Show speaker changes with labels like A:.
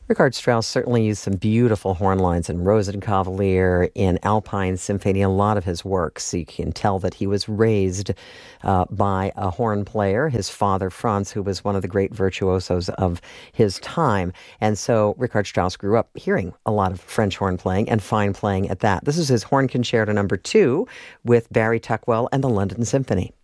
A: Richard Strauss certainly used some beautiful horn lines in Rosenkavalier, in Alpine Symphony, a lot of his works. So you can tell that he was raised by a horn player, his father, Franz, who was one of the great virtuosos of his time. And so Richard Strauss grew up hearing a lot of French horn playing and fine playing at that. This is his Horn Concerto number 2 with Barry Tuckwell and the London Symphony.